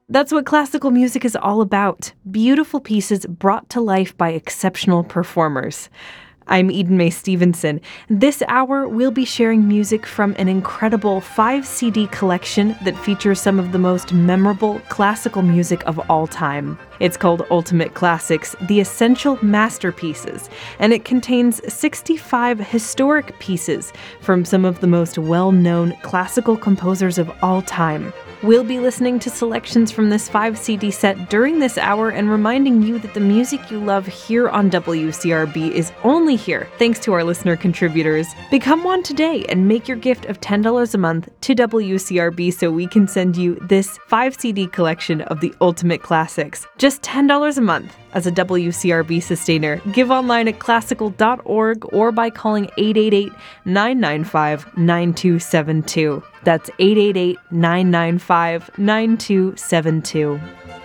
That's what classical music is all about. Beautiful pieces brought to life by exceptional performers. I'm Eden Mae Stevenson. This hour, we'll be sharing music from an incredible 5 CD collection that features some of the most memorable classical music of all time. It's called Ultimate Classics, The Essential Masterpieces, and it contains 65 historic pieces from some of the most well-known classical composers of all time. We'll be listening to selections from this 5 CD set during this hour and reminding you that the music you love here on WCRB is only here thanks to our listener contributors. Become one today and make your gift of $10 a month to WCRB so we can send you this 5 CD collection of the Ultimate Classics. Just $10 a month. As a WCRB sustainer, give online at classical.org or by calling 888-995-9272. That's 888-995-9272.